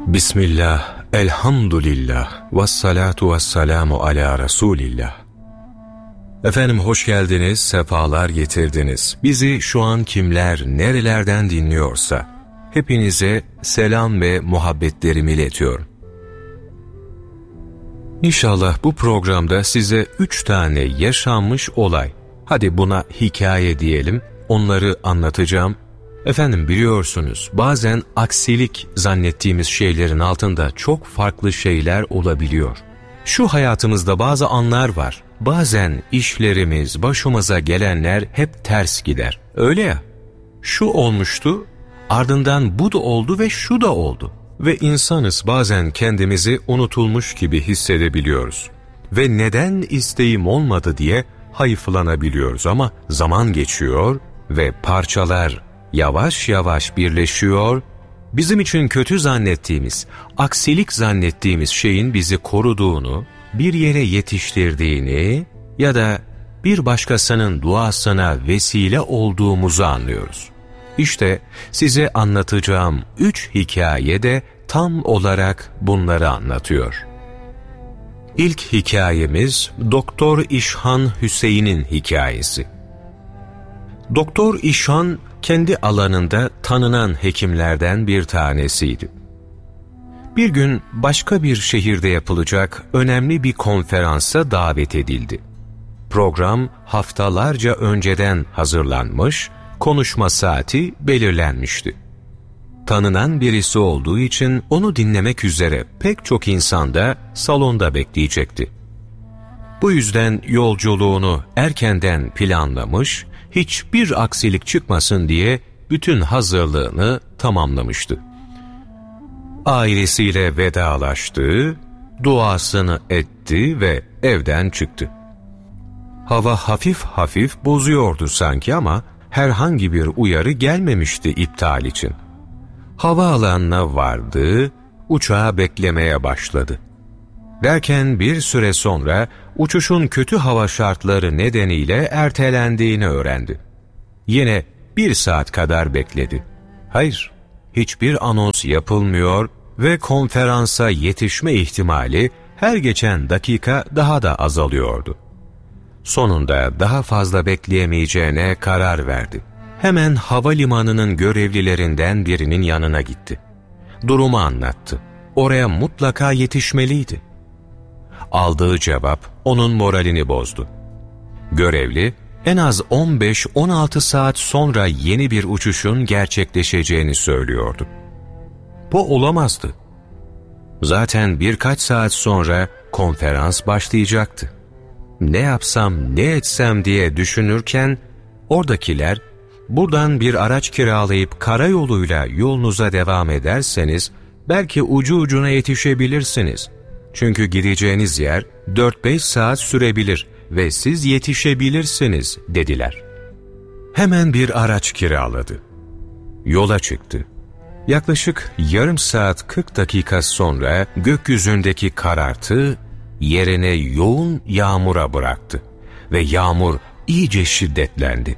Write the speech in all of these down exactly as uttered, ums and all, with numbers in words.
Bismillah, elhamdülillah, vessalatu vesselamu ala Resulillah. Efendim hoş geldiniz, sefalar getirdiniz. Bizi şu an kimler, nerelerden dinliyorsa, hepinize selam ve muhabbetlerimi iletiyorum. İnşallah bu programda size üç tane yaşanmış olay, hadi buna hikaye diyelim, onları anlatacağım. Efendim biliyorsunuz bazen aksilik zannettiğimiz şeylerin altında çok farklı şeyler olabiliyor. Şu hayatımızda bazı anlar var. Bazen işlerimiz, başımıza gelenler hep ters gider. Öyle ya, şu olmuştu, ardından bu da oldu ve şu da oldu. Ve insanız, bazen kendimizi unutulmuş gibi hissedebiliyoruz. Ve neden isteğim olmadı diye hayıflanabiliyoruz ama zaman geçiyor ve parçalar yavaş yavaş birleşiyor, bizim için kötü zannettiğimiz, aksilik zannettiğimiz şeyin bizi koruduğunu, bir yere yetiştirdiğini ya da bir başkasının duasına vesile olduğumuzu anlıyoruz. İşte size anlatacağım üç hikaye de tam olarak bunları anlatıyor. İlk hikayemiz Doktor İşhan Hüseyin'in hikayesi. Doktor İşhan kendi alanında tanınan hekimlerden bir tanesiydi. Bir gün başka bir şehirde yapılacak önemli bir konferansa davet edildi. Program haftalarca önceden hazırlanmış, konuşma saati belirlenmişti. Tanınan birisi olduğu için onu dinlemek üzere pek çok insan da salonda bekleyecekti. Bu yüzden yolculuğunu erkenden planlamış, hiçbir aksilik çıkmasın diye bütün hazırlığını tamamlamıştı. Ailesiyle vedalaştı, duasını etti ve evden çıktı. Hava hafif hafif bozuyordu sanki ama herhangi bir uyarı gelmemişti iptal için. Havaalanına vardı, uçağı beklemeye başladı. Derken bir süre sonra uçuşun kötü hava şartları nedeniyle ertelendiğini öğrendi. Yine bir saat kadar bekledi. Hayır, hiçbir anons yapılmıyor ve konferansa yetişme ihtimali her geçen dakika daha da azalıyordu. Sonunda daha fazla bekleyemeyeceğine karar verdi. Hemen havalimanının görevlilerinden birinin yanına gitti. Durumu anlattı. Oraya mutlaka yetişmeliydi. Aldığı cevap onun moralini bozdu. Görevli, en az on beş on altı saat sonra yeni bir uçuşun gerçekleşeceğini söylüyordu. Bu olamazdı. Zaten birkaç saat sonra konferans başlayacaktı. Ne yapsam, ne etsem diye düşünürken, oradakiler, buradan bir araç kiralayıp karayoluyla yolunuza devam ederseniz, belki ucu ucuna yetişebilirsiniz. Çünkü gideceğiniz yer dört beş saat sürebilir ve siz yetişebilirsiniz dediler. Hemen bir araç kiraladı. Yola çıktı. Yaklaşık yarım saat kırk dakika sonra gökyüzündeki karartı yerine yoğun yağmura bıraktı ve yağmur iyice şiddetlendi.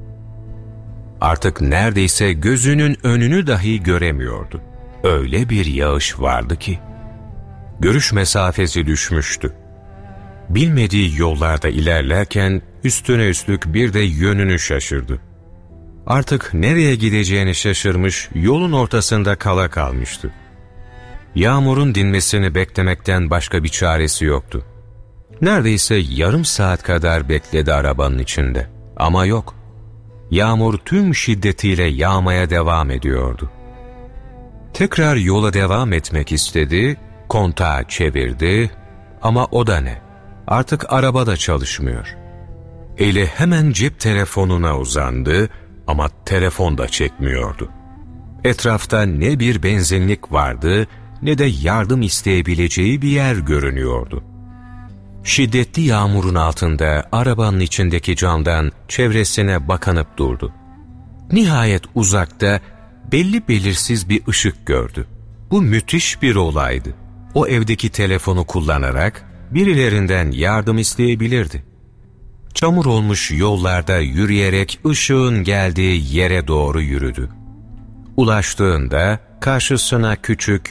Artık neredeyse gözünün önünü dahi göremiyordu. Öyle bir yağış vardı ki. Görüş mesafesi düşmüştü. Bilmediği yollarda ilerlerken üstüne üstlük bir de yönünü şaşırdı. Artık nereye gideceğini şaşırmış, yolun ortasında kala kalmıştı. Yağmurun dinmesini beklemekten başka bir çaresi yoktu. Neredeyse yarım saat kadar bekledi arabanın içinde. Ama yok. Yağmur tüm şiddetiyle yağmaya devam ediyordu. Tekrar yola devam etmek istedi, kontağı çevirdi ama o da ne? Artık araba da çalışmıyor. Eli hemen cep telefonuna uzandı ama telefon da çekmiyordu. Etrafta ne bir benzinlik vardı ne de yardım isteyebileceği bir yer görünüyordu. Şiddetli yağmurun altında arabanın içindeki camdan çevresine bakınıp durdu. Nihayet uzakta belli belirsiz bir ışık gördü. Bu müthiş bir olaydı. O evdeki telefonu kullanarak birilerinden yardım isteyebilirdi. Çamur olmuş yollarda yürüyerek ışığın geldiği yere doğru yürüdü. Ulaştığında karşısına küçük,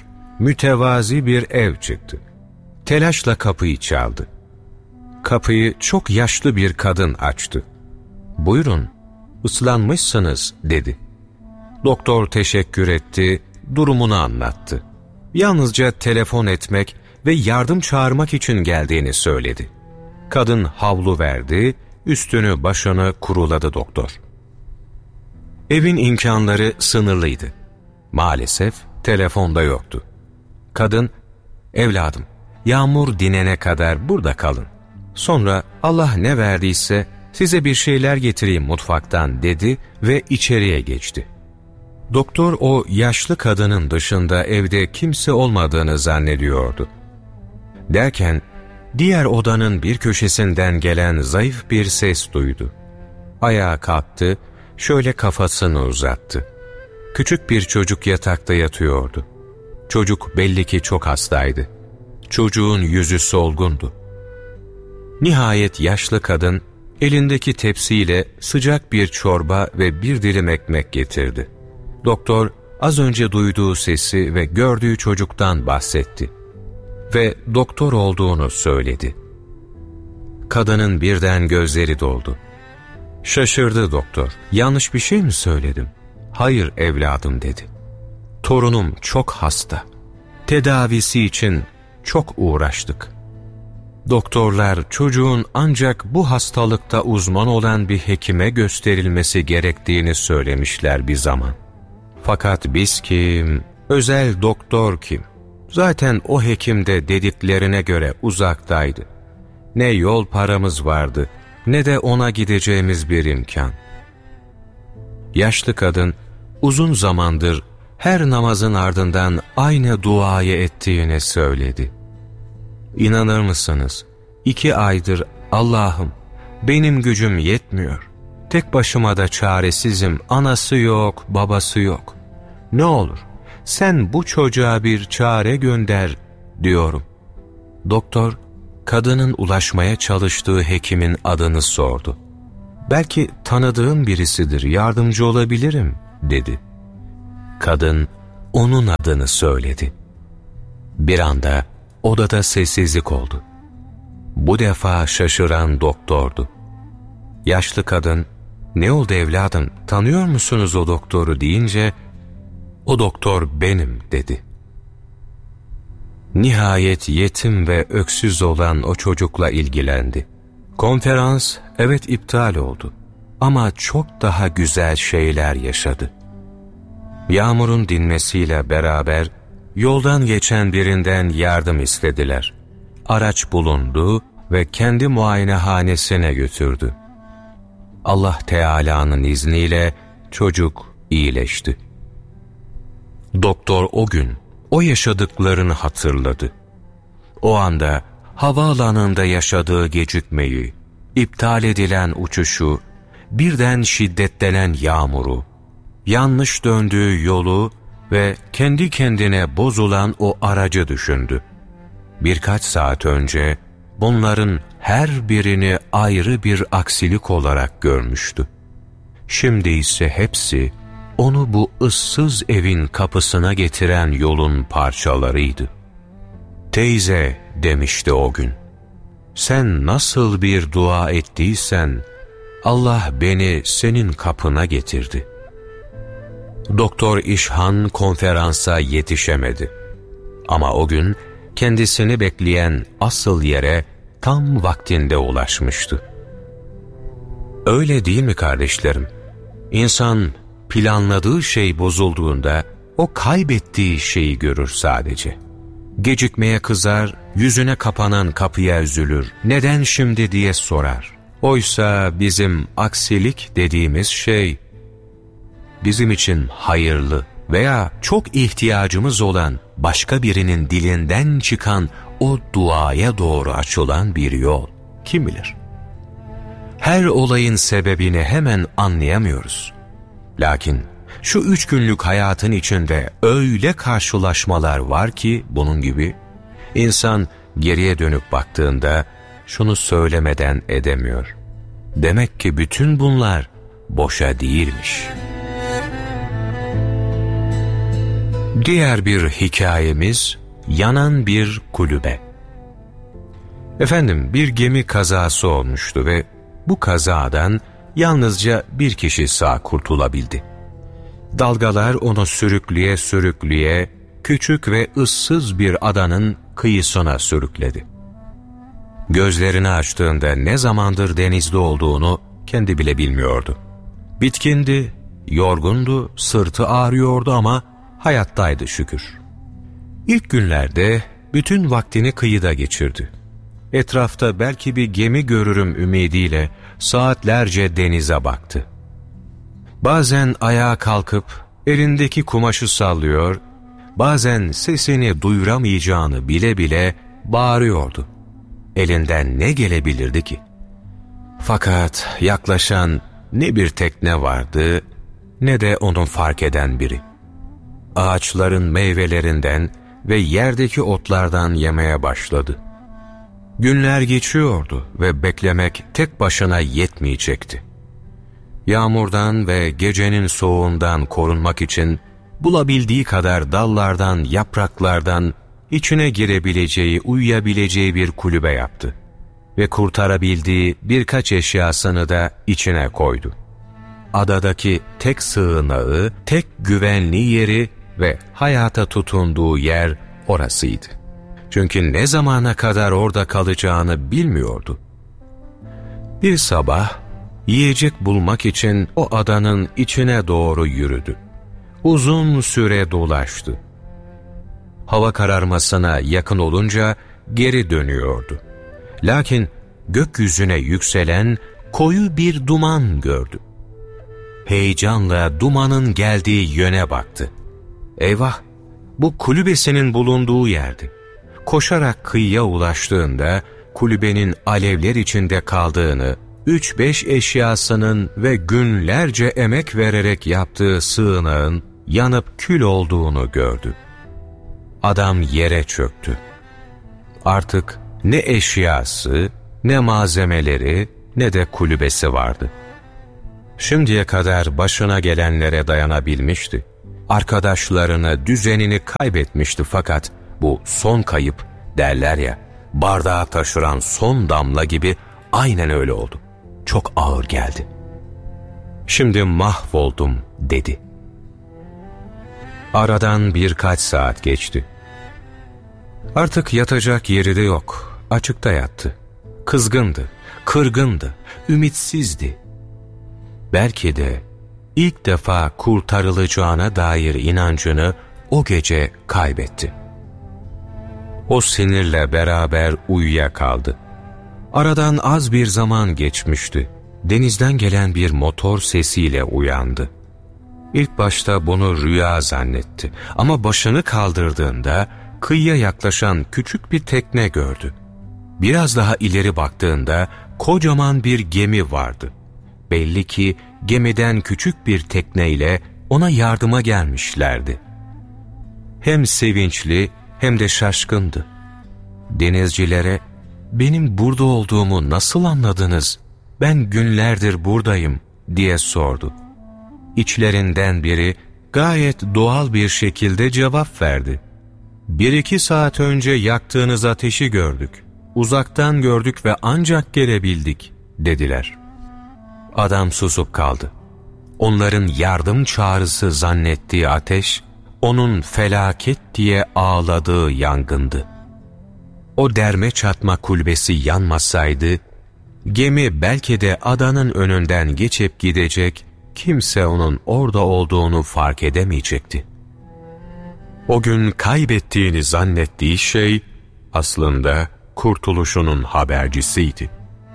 mütevazi bir ev çıktı. Telaşla kapıyı çaldı. Kapıyı çok yaşlı bir kadın açtı. "Buyurun, ıslanmışsınız," dedi. Doktor teşekkür etti, durumunu anlattı. Yalnızca telefon etmek ve yardım çağırmak için geldiğini söyledi. Kadın havlu verdi, üstünü başını kuruladı doktor. Evin imkanları sınırlıydı. Maalesef telefonda yoktu. Kadın, "Evladım, yağmur dinene kadar burada kalın. Sonra Allah ne verdiyse size bir şeyler getireyim mutfaktan," dedi ve içeriye geçti. Doktor o yaşlı kadının dışında evde kimse olmadığını zannediyordu. Derken diğer odanın bir köşesinden gelen zayıf bir ses duydu. Ayağa kalktı, şöyle kafasını uzattı. Küçük bir çocuk yatakta yatıyordu. Çocuk belli ki çok hastaydı. Çocuğun yüzü solgundu. Nihayet yaşlı kadın elindeki tepsiyle sıcak bir çorba ve bir dilim ekmek getirdi. Doktor az önce duyduğu sesi ve gördüğü çocuktan bahsetti ve doktor olduğunu söyledi. Kadının birden gözleri doldu. Şaşırdı doktor. "Yanlış bir şey mi söyledim?" "Hayır evladım," dedi. "Torunum çok hasta. Tedavisi için çok uğraştık. Doktorlar çocuğun ancak bu hastalıkta uzman olan bir hekime gösterilmesi gerektiğini söylemişler bir zaman. Fakat biz kim, özel doktor kim? Zaten o hekim de dediklerine göre uzaktaydı. Ne yol paramız vardı, ne de ona gideceğimiz bir imkan." Yaşlı kadın uzun zamandır her namazın ardından aynı duayı ettiğini söyledi. "İnanır mısınız? İki aydır Allah'ım benim gücüm yetmiyor. Tek başıma da çaresizim, anası yok, babası yok. Ne olur sen bu çocuğa bir çare gönder," diyorum. Doktor, kadının ulaşmaya çalıştığı hekimin adını sordu. "Belki tanıdığım birisidir, yardımcı olabilirim," dedi. Kadın onun adını söyledi. Bir anda odada sessizlik oldu. Bu defa şaşıran doktordu. Yaşlı kadın, "Ne oldu evladım, tanıyor musunuz o doktoru?" deyince, "O doktor benim," dedi. Nihayet yetim ve öksüz olan o çocukla ilgilendi. Konferans evet iptal oldu ama çok daha güzel şeyler yaşadı. Yağmurun dinmesiyle beraber yoldan geçen birinden yardım istediler. Araç bulundu ve kendi muayenehanesine götürdü. Allah Teala'nın izniyle çocuk iyileşti. Doktor o gün o yaşadıklarını hatırladı. O anda havaalanında yaşadığı gecikmeyi, iptal edilen uçuşu, birden şiddetlenen yağmuru, yanlış döndüğü yolu ve kendi kendine bozulan o aracı düşündü. Birkaç saat önce bunların her birini ayrı bir aksilik olarak görmüştü. Şimdi ise hepsi onu bu ıssız evin kapısına getiren yolun parçalarıydı. "Teyze," demişti o gün, "sen nasıl bir dua ettiysen Allah beni senin kapına getirdi." Doktor İşhan konferansa yetişemedi. Ama o gün kendisini bekleyen asıl yere tam vaktinde ulaşmıştı. Öyle değil mi kardeşlerim? İnsan planladığı şey bozulduğunda o kaybettiği şeyi görür sadece. Gecikmeye kızar, yüzüne kapanan kapıya üzülür. "Neden şimdi?" diye sorar. Oysa bizim aksilik dediğimiz şey, bizim için hayırlı veya çok ihtiyacımız olan başka birinin dilinden çıkan o duaya doğru açılan bir yol. Kim bilir? Her olayın sebebini hemen anlayamıyoruz. Lakin şu üç günlük hayatın içinde öyle karşılaşmalar var ki bunun gibi, insan geriye dönüp baktığında şunu söylemeden edemiyor: demek ki bütün bunlar boşa değilmiş. Diğer bir hikayemiz yanan bir kulübe. Efendim, bir gemi kazası olmuştu ve bu kazadan yalnızca bir kişi sağ kurtulabildi. Dalgalar onu sürükleye sürükleye küçük ve ıssız bir adanın kıyısına sürükledi. Gözlerini açtığında ne zamandır denizde olduğunu kendi bile bilmiyordu. Bitkindi, yorgundu, sırtı ağrıyordu ama hayattaydı şükür. İlk günlerde bütün vaktini kıyıda geçirdi. Etrafta belki bir gemi görürüm ümidiyle saatlerce denize baktı. Bazen ayağa kalkıp elindeki kumaşı sallıyor, bazen sesini duyuramayacağını bile bile bağırıyordu. Elinden ne gelebilirdi ki? Fakat yaklaşan ne bir tekne vardı ne de onu fark eden biri. Ağaçların meyvelerinden ve yerdeki otlardan yemeye başladı. Günler geçiyordu ve beklemek tek başına yetmeyecekti. Yağmurdan ve gecenin soğuğundan korunmak için bulabildiği kadar dallardan, yapraklardan içine girebileceği, uyuyabileceği bir kulübe yaptı ve kurtarabildiği birkaç eşyasını da içine koydu. Adadaki tek sığınağı, tek güvenli yeri ve hayata tutunduğu yer orasıydı. Çünkü ne zamana kadar orada kalacağını bilmiyordu. Bir sabah yiyecek bulmak için o adanın içine doğru yürüdü. Uzun süre dolaştı. Hava kararmasına yakın olunca geri dönüyordu. Lakin gökyüzüne yükselen koyu bir duman gördü. Heyecanla dumanın geldiği yöne baktı. Eyvah! Bu kulübesinin bulunduğu yerdi. Koşarak kıyıya ulaştığında kulübenin alevler içinde kaldığını, üç beş eşyasının ve günlerce emek vererek yaptığı sığınağın yanıp kül olduğunu gördü. Adam yere çöktü. Artık ne eşyası, ne malzemeleri, ne de kulübesi vardı. Şimdiye kadar başına gelenlere dayanabilmişti. Arkadaşlarını, düzenini kaybetmişti fakat bu son kayıp derler ya, bardağı taşıran son damla gibi aynen öyle oldu. Çok ağır geldi. Şimdi mahvoldum dedi. Aradan birkaç saat geçti. Artık yatacak yeri de yok. Açıkta yattı. Kızgındı, kırgındı, ümitsizdi. Belki de ilk defa kurtarılacağına dair inancını o gece kaybetti. O sinirle beraber uyuyakaldı. Aradan az bir zaman geçmişti. Denizden gelen bir motor sesiyle uyandı. İlk başta bunu rüya zannetti ama başını kaldırdığında kıyıya yaklaşan küçük bir tekne gördü. Biraz daha ileri baktığında kocaman bir gemi vardı. Belli ki gemiden küçük bir tekneyle ona yardıma gelmişlerdi. Hem sevinçli hem de şaşkındı. Denizcilere, "Benim burada olduğumu nasıl anladınız? Ben günlerdir buradayım," diye sordu. İçlerinden biri gayet doğal bir şekilde cevap verdi. "Bir iki saat önce yaktığınız ateşi gördük. Uzaktan gördük ve ancak gelebildik," dediler. Adam susup kaldı. Onların yardım çağrısı zannettiği ateş, onun felaket diye ağladığı yangındı. O derme çatma kulübesi yanmasaydı, gemi belki de adanın önünden geçip gidecek, kimse onun orada olduğunu fark edemeyecekti. O gün kaybettiğini zannettiği şey, aslında kurtuluşunun habercisiydi.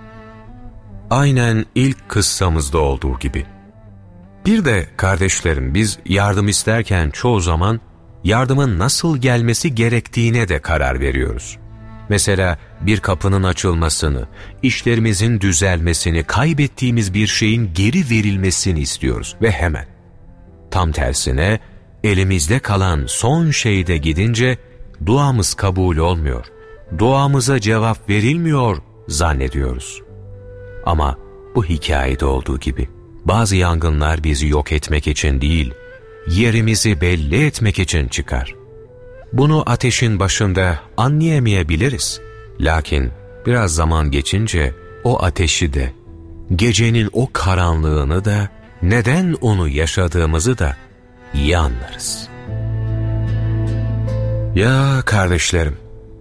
Aynen ilk kıssamızda olduğu gibi. Bir de kardeşlerim, biz yardım isterken çoğu zaman yardımın nasıl gelmesi gerektiğine de karar veriyoruz. Mesela bir kapının açılmasını, işlerimizin düzelmesini, kaybettiğimiz bir şeyin geri verilmesini istiyoruz ve hemen. Tam tersine elimizde kalan son şey de gidince duamız kabul olmuyor, duamıza cevap verilmiyor zannediyoruz. Ama bu hikayede olduğu gibi bazı yangınlar bizi yok etmek için değil, yerimizi belli etmek için çıkar. Bunu ateşin başında anlayamayabiliriz. Lakin biraz zaman geçince o ateşi de, gecenin o karanlığını da, neden onu yaşadığımızı da iyi anlarız. Ya kardeşlerim,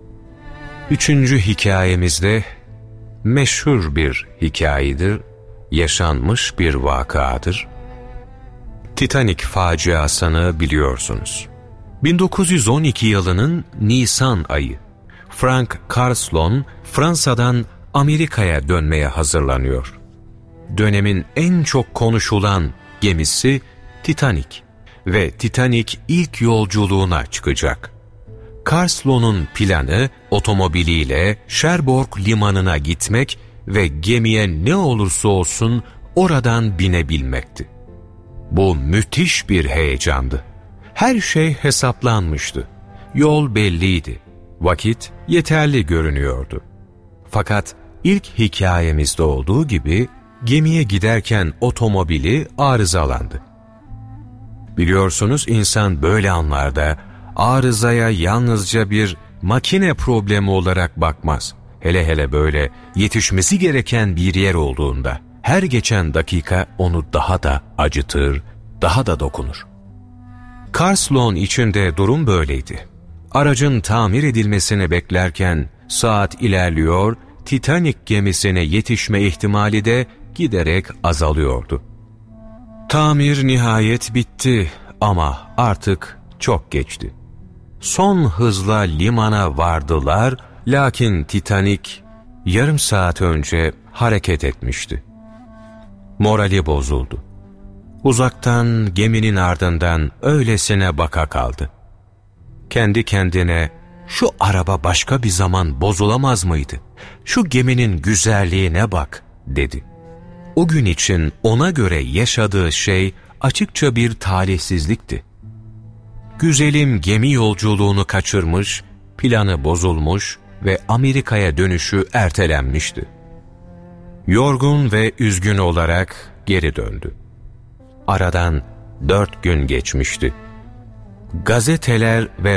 üçüncü hikayemizde meşhur bir hikayedir, yaşanmış bir vakadır. Titanic faciasını biliyorsunuz. bin dokuz yüz on iki yılının Nisan ayı, Frank Carslon Fransa'dan Amerika'ya dönmeye hazırlanıyor. Dönemin en çok konuşulan gemisi Titanic ve Titanic ilk yolculuğuna çıkacak. Carslon'un planı otomobiliyle Cherbourg limanına gitmek ve gemiye ne olursa olsun oradan binebilmekti. Bu müthiş bir heyecandı. Her şey hesaplanmıştı. Yol belliydi. Vakit yeterli görünüyordu. Fakat ilk hikayemizde olduğu gibi gemiye giderken otomobili arızalandı. Biliyorsunuz insan böyle anlarda arızaya yalnızca bir makine problemi olarak bakmaz. Hele hele böyle yetişmesi gereken bir yer olduğunda her geçen dakika onu daha da acıtır, daha da dokunur. Carslon için de durum böyleydi. Aracın tamir edilmesini beklerken saat ilerliyor, Titanic gemisine yetişme ihtimali de giderek azalıyordu. Tamir nihayet bitti ama artık çok geçti. Son hızla limana vardılar, lakin Titanic yarım saat önce hareket etmişti. Morali bozuldu. Uzaktan geminin ardından öylesine baka kaldı. Kendi kendine, şu araba başka bir zaman bozulamaz mıydı? Şu geminin güzelliğine bak, dedi. O gün için ona göre yaşadığı şey açıkça bir talihsizlikti. Güzelim gemi yolculuğunu kaçırmış, planı bozulmuş ve Amerika'ya dönüşü ertelenmişti. Yorgun ve üzgün olarak geri döndü. Aradan dört gün geçmişti. Gazeteler ve